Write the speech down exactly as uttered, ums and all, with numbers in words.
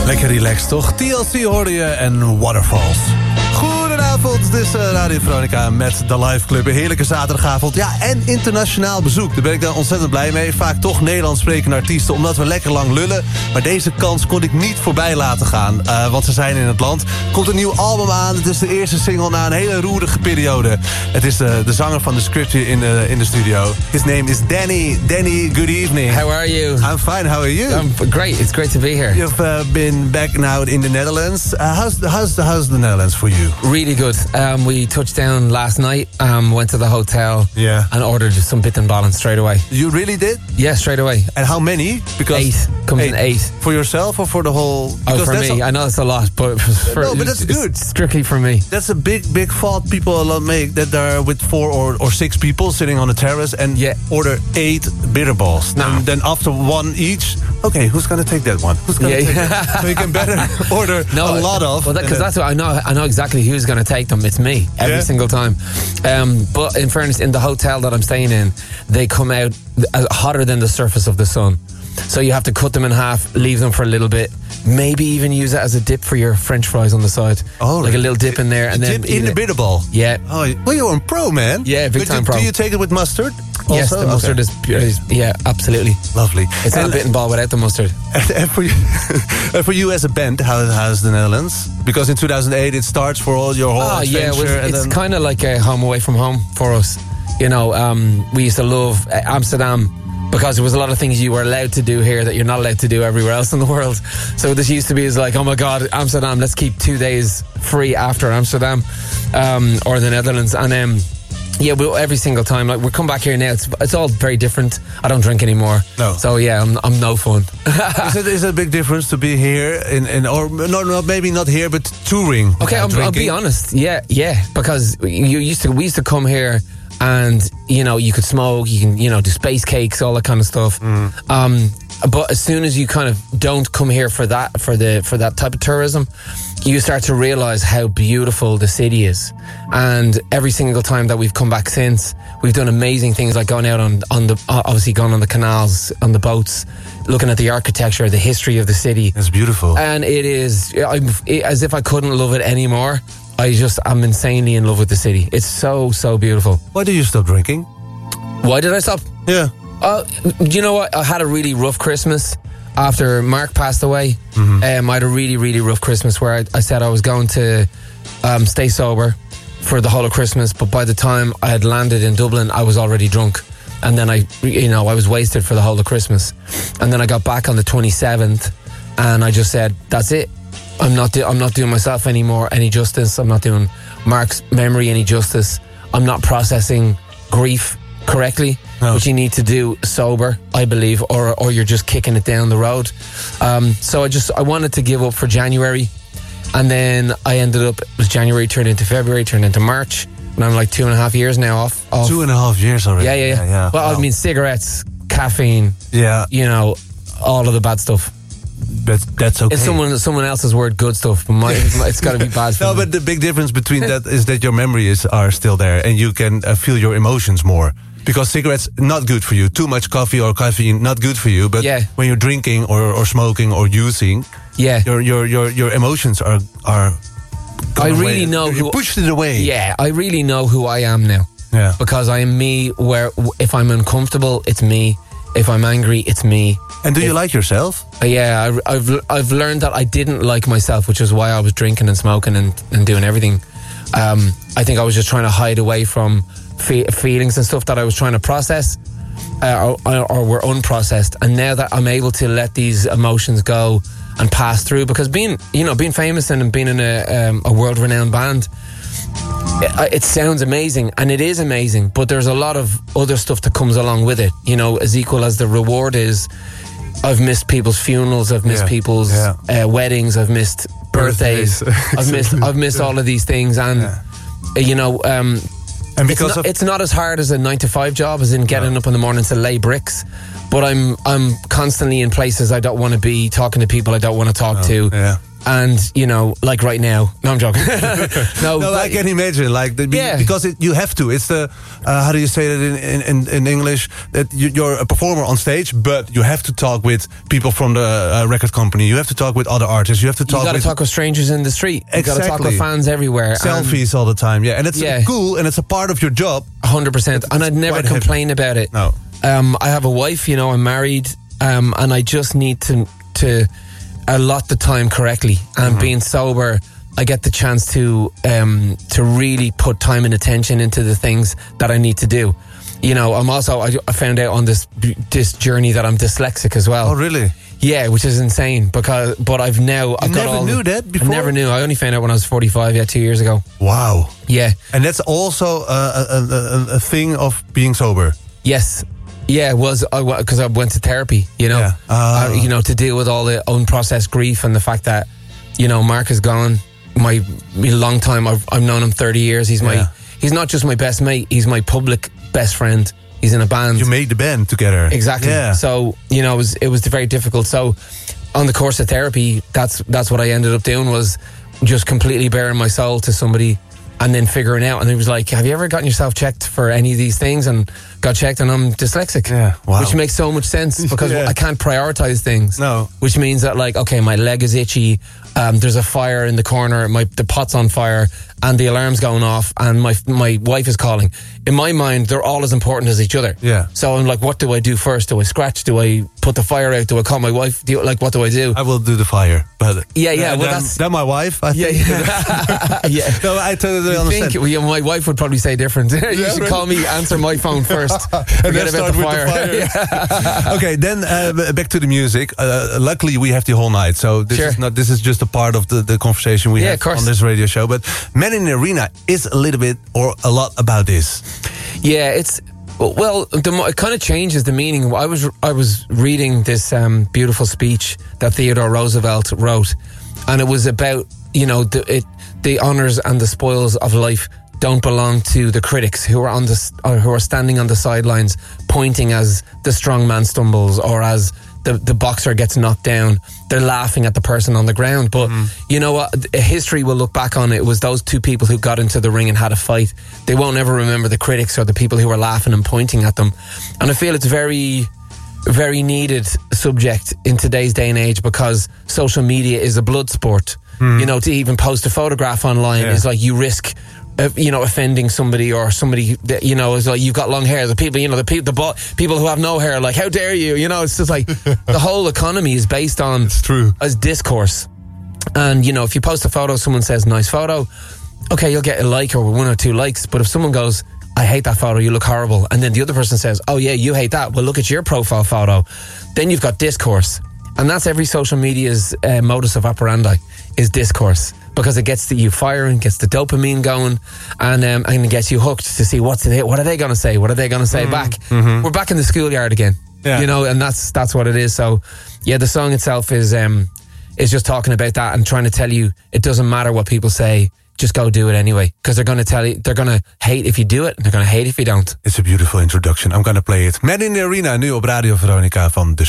Lekker relaxed, toch? T L C hoorde je en Waterfalls. Goedenavond, dit is uh, Radio Veronica met de Live Club. Een heerlijke zaterdagavond. Ja, en internationaal bezoek. Daar ben ik dan ontzettend blij mee. Vaak toch Nederlands sprekende artiesten, omdat we lekker lang lullen. Maar deze kans kon ik niet voorbij laten gaan. Uh, want ze zijn in het land. Komt een nieuw album aan. Het is de eerste single na een hele roerige periode. Het is de, de zanger van The Script hier in de, in de studio. His name is Danny. Danny, good evening. How are you? I'm fine, how are you? I'm great, it's great to be here. You've uh, been back now in the Netherlands. Uh, how's, the, how's, the, how's the Netherlands for you? Really good. Um, we touched down last night, um, went to the hotel, yeah, and ordered some bit and balance straight away. You really did? Yeah, straight away. And how many? Because eight. Comes eight. in eight. For yourself or for the whole? Oh, for me. A, I know it's a lot, but for, no, but that's good. Strictly for me. That's a big, big fault people a lot make, that they're with four or, or six people sitting on a terrace and yeah. order eight bitter balls. No. And then after one each, okay, who's going to take that one? Who's going to yeah. take that? So you can better order no, a lot of. Well, because that, that's what I know. I know exactly who's going to take them. It's me every yeah. single time. Um, but in fairness, in the hotel that I'm staying in, they come out hotter than the surface of the sun. So you have to cut them in half, leave them for a little bit, maybe even use it as a dip for your French fries on the side. Oh, like a little dip in there, and dip then in the bitter ball. Yeah. Oh, well, you're a pro, man. Yeah, big but time do, pro. Do you take it with mustard? Also? Yes, the mustard okay. is, is yeah, absolutely lovely. It's and, not a bit and ball without the mustard. And, and for you, and for you as a band, how how's the Netherlands? Because in two thousand eight it starts for all your whole oh, adventure. Yeah, well, and it's then kind of like a home away from home for us. You know, um, we used to love Amsterdam, because there was a lot of things you were allowed to do here that you're not allowed to do everywhere else in the world. So this used to be as like, oh my God, Amsterdam, let's keep two days free after Amsterdam, um, or the Netherlands. And um, yeah, we, every single time, like we come back here now, it's it's all very different. I don't drink anymore. No. So yeah, I'm I'm no fun. is, it, is it a big difference to be here in, in or no, no, maybe not here, but touring? Okay, I'll, I'll be honest. Yeah, yeah, because you used to we used to come here. And, you know, you could smoke, you can, you know, do space cakes, all that kind of stuff. Mm. Um, but as soon as you kind of don't come here for that, for the, for that type of tourism, you start to realize how beautiful the city is. And every single time that we've come back since, we've done amazing things like going out on, on the, obviously going on the canals, on the boats, looking at the architecture, the history of the city. It's beautiful. And it is, I'm, it, as if I couldn't love it anymore. I just, I'm insanely in love with the city. It's so, so beautiful. Why did you stop drinking? Why did I stop? Yeah. Uh, you know what? I had a really rough Christmas after Mark passed away. Mm-hmm. Um, I had a really, really rough Christmas where I, I said I was going to um, stay sober for the whole of Christmas. But by the time I had landed in Dublin, I was already drunk. And then I, you know, I was wasted for the whole of Christmas. And then I got back on the twenty-seventh and I just said, that's it. I'm not do- I'm not doing myself anymore any justice. I'm not doing Mark's memory any justice. I'm not processing grief correctly, no. which you need to do sober, I believe, or or you're just kicking it down the road. Um, so I just I wanted to give up for January, and then I ended up it was January turned into February, turned into March, and I'm like two and a half years now off. off. Two and a half years already. Yeah, yeah, yeah. yeah, yeah. Well, wow. I mean cigarettes, caffeine. Yeah. You know, all of the bad stuff. But that's okay. It's someone someone else's word, good stuff. But my, it's got to be bad. For no, me. but the big difference between that is that your memories are still there, and you can uh, feel your emotions more. Because cigarettes not good for you. Too much coffee or caffeine not good for you. But yeah. when you're drinking or, or smoking or using, yeah, your your your your emotions are are. I really away. know you who pushed it away. Yeah, I really know who I am now. Yeah, because I am me. Where if I'm uncomfortable, it's me. If I'm angry, it's me. And do if, you like yourself? Uh, yeah, I, I've I've learned that I didn't like myself, which is why I was drinking and smoking and, and doing everything. Um, I think I was just trying to hide away from fe- feelings and stuff that I was trying to process uh, or, or were unprocessed. And now that I'm able to let these emotions go and pass through, because being you know being famous and being in a, um, a world-renowned band, It, it sounds amazing, and it is amazing, but there's a lot of other stuff that comes along with it, you know, as equal as the reward is. I've missed people's funerals, I've missed yeah. people's yeah. uh, weddings, I've missed birthdays, birthdays. I've missed I've missed all of these things, and yeah. uh, you know, um, and because it's not, of it's not as hard as a nine to five job, as in getting no. up in the morning to lay bricks. But I'm I'm constantly in places I don't want to be, talking to people I don't want to talk no. to. Yeah. And, you know, like right now. No, I'm joking. no, no, but, I can imagine. Like, the, Yeah. because it, you have to. It's the, uh, how do you say that in, in, in English? That you, you're a performer on stage, but you have to talk with people from the uh, record company. You have to talk with other artists. You have to talk you got to with... talk with strangers in the street. You got to talk Exactly. with fans everywhere. Selfies all the time, yeah. And it's Yeah. cool, and it's a part of your job. one hundred percent. And I'd never quite heavy. complain about it. No. Um, I have a wife, you know, I'm married, um, and I just need to to allot the time correctly. And Mm-hmm. being sober, I get the chance to um, to really put time and attention into the things that I need to do. You know, I'm also, I, I found out on this this journey that I'm dyslexic as well. Oh, really? Yeah, which is insane because, but I've now, I've got never all. knew that before? I never knew. I only found out when I was forty-five, yeah, two years ago. Wow. Yeah. And that's also uh, a, a, a, a thing of being sober. Yes. Yeah, it was because I went to therapy, you know, Yeah. uh, Oh. you know, to deal with all the unprocessed grief and the fact that, you know, Mark is gone. My, my long time, I've, I've known him thirty years. He's my, Yeah. he's not just my best mate. He's my public best friend. He's in a band. You made the band together. Exactly. Yeah. So, you know, it was it was very difficult. So, on the course of therapy, that's that's what I ended up doing was just completely bearing my soul to somebody and then figuring out. And it was like, have you ever gotten yourself checked for any of these things? And got checked, and I'm dyslexic. Yeah, wow. Which makes so much sense because Yeah. I can't prioritize things. No. Which means that, like, okay, my leg is itchy. Um, there's a fire in the corner. My the pot's on fire, and the alarm's going off, and my my wife is calling. In my mind, they're all as important as each other. Yeah. So I'm like, what do I do first? Do I scratch? Do I put the fire out? Do I call my wife? Do you, like, what do I do? I will do the fire. But Yeah, yeah, uh, well, then, that's- then my wife. I yeah, think. yeah, yeah. No, I totally You understand. think, well, yeah, my wife would probably say different. you should really? call me, answer my phone first. and Forget then about start the with fire. the fire. Okay, then uh, b- back to the music. Uh, luckily, we have the whole night, so this Sure. is not. This is just a part of the, the conversation we Yeah, have of course. on this radio show. But Men in the Arena is a little bit or a lot about this. Yeah, it's well, the, mo- it kind of changes the meaning. I was I was reading this um, beautiful speech that Theodore Roosevelt wrote, and it was about, you know, the it, the honors and the spoils of life don't belong to the critics who are on the s- or who are standing on the sidelines, pointing as the strong man stumbles or as the the boxer gets knocked down. They're laughing at the person on the ground. But you know what? History will look back on it. It was those two people who got into the ring and had a fight. They won't ever remember the critics or the people who were laughing and pointing at them. And I feel it's very, very needed subject in today's day and age because social media is a blood sport. You know, to even post a photograph online Yeah. is like you risk, uh, you know, offending somebody or somebody that, you know, is like, you've got long hair. The people, you know, the people, the bo- people who have no hair, like, how dare you? You know, it's just like the whole economy is based on It's true. as discourse. And, you know, if you post a photo, someone says, nice photo, okay, you'll get a like or one or two likes. But if someone goes, I hate that photo, you look horrible, and then the other person says, oh yeah, you hate that, well, look at your profile photo, then you've got discourse. And that's every social media's uh, modus of operandi, is discourse, because it gets the, you firing, gets the dopamine going, and um, and it gets you hooked to see what's they, what are they going to say, what are they going to say back. We're back in the schoolyard again, Yeah. you know, and that's that's what it is. So yeah, the song itself is um is just talking about that and trying to tell you it doesn't matter what people say, just go do it anyway, because they're going to tell you, they're going to hate if you do it, and they're going to hate if you don't. It's a beautiful introduction. I'm gonna play it. Men in the Arena, nu op Radio Veronica van de